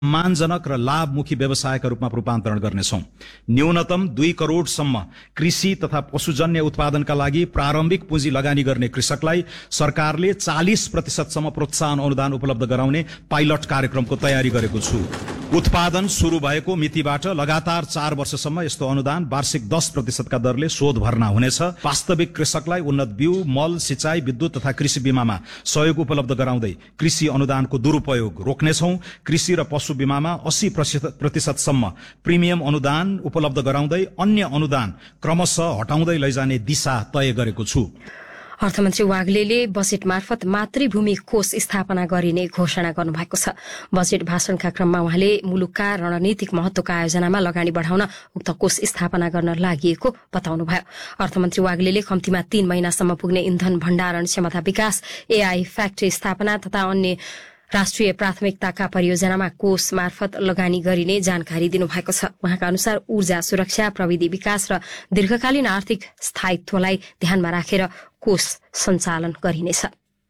सम्मानजनक र लाभमुखी व्यवसायका रूपमा रूपान्तरण गर्नेछौं। न्यूनतम 2 करोडसम्म कृषि तथा पशुजन्य उत्पादनका लागि प्रारम्भिक पुँजी लगानी गर्ने कृषकलाई सरकारले 40% प्रोत्साहन अनुदान उपलब्ध गराउने पाइलट कार्यक्रमको तयारी गरेको छु। उत्पादन शुरू भएको मितिबाट लगातार 4 वर्षसम्म यस्तो अनुदान वार्षिक 10% का दरले शोध भर्ना हुनेछ। वास्तविक कृषकलाई उन्नत बिउ, मल, सिंचाई, विद्युत तथा कृषि बीमामा सहयोग उपलब्ध गराउँदै कृषि अनुदानको दुरूपयोग रोक्नेछौं। कृषि र पशु बीमामा 80% प्रिमियम अनुदान उपलब्ध गराउँदै अन्य अनुदान क्रमशः हटाउँदै लैजाने दिशा तय गरेको छु। अर्थमन्त्री वाग्लेले बजेट मार्फत मातृभूमि कोष स्थापना गरिने घोषणा गर्नुभएको छ। बजेट भाषणका क्रममा उहाँले मुलुकका रणनीतिक महत्वका आयोजनामा लगानी बढाउन उक्त कोष स्थापना गर्न लागि बताउनुभयो। अर्थमन्त्री वाग्लेले कम्तीमा 3 महिनासम्म पुग्ने इन्धन भण्डारण क्षमता विकास, एआई फ्याक्ट्री स्थापना तथा अन्य राष्ट्रिय प्राथमिकताका परियोजनामा कोष मार्फत लगानी गरिने जानकारी दिनुभएको छ। उहाँका अनुसार ऊर्जा सुरक्षा, प्रविधि विकास र दीर्घकालीन आर्थिक स्थायित्वलाई ध्यानमा राखेर कोष सञ्चालन गरिनेछ।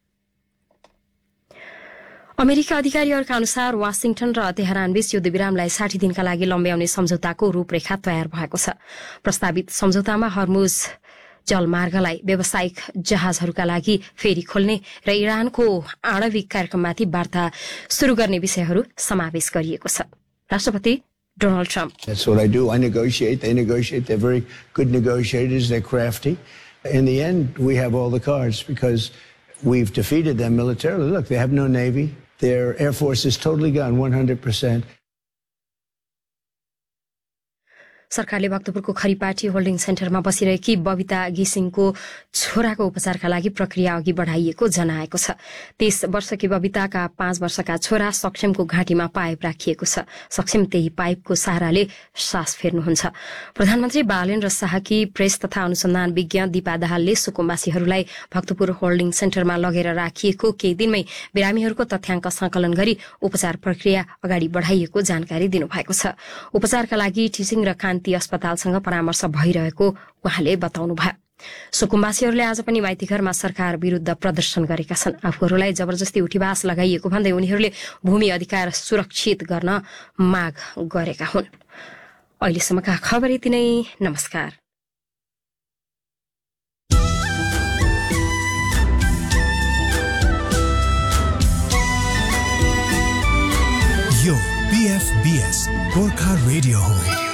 अमेरिका अधिकारीहरूका अनुसार वाशिंगटन र तेहरानबीच युद्धविरामलाई 60 दिनका लागि लम्ब्याउने सम्झौताको रूपरेखा तयार भएको छ। प्रस्तावित सम्झौतामा हर्मुज जलमार्गलाई व्यावसायिक जहाजहरूका लागि फेरि खोल्ने र इरानको आणविक कार्यक्रममाथि वार्ता शुरू गर्ने विषयहरू समावेश गरिएको छ। राष्ट्रपति Donald Trump That's what I do. I negotiate. They negotiate. They're very good negotiators. They're crafty. In the end, we have all the cards because we've defeated them militarily. Look, they have no navy. Their air force is totally gone, 100%. सरकारले भक्तपुरको खरीपाटी holding सेन्टरमा बसिरहेकी बबिता घिसिङको छोराको उपचारका लागि प्रक्रिया अघि बढाइएको जनाएको छ। 30 वर्षकी बबिताका 5 वर्षका छोरा सक्षमको घाँटीमा पाइप राखिएको छ। सक्षम त्यही पाइपको सहाराले सास फेर्नुहुन्छ। प्रधानमन्त्री बालेन्द्र शाहकी प्रेस तथा अनुसन्धान विज्ञ दीपा दाहालले सुकुम्बासीहरूलाई भक्तपुर होल्डिङ सेन्टरमा लगेर राखिएको केही दिनमै बिरामीहरूको तथ्याङ्क संकलन गरी उपचार प्रक्रिया अगाडि बढाइएको जानकारी दिनुभएको छ। उपचारका लागि टिचिङ र अस्पतालसँग परामर्श भइरहेको उहाँले बताउनुभयो। सुकुम्बासीहरूले आज पनि माइती घरमा सरकार विरूद्ध प्रदर्शन गरेका छन्। आफूहरूलाई जबरजस्ती उठीवास लगाइएको भन्दै उनीहरूले भूमि अधिकार सुरक्षित गर्न माग गरेका हुन्। अहिलेसम्मका खबर यति नै। नमस्कार। यो PFBS गोर्खा रेडियो हो।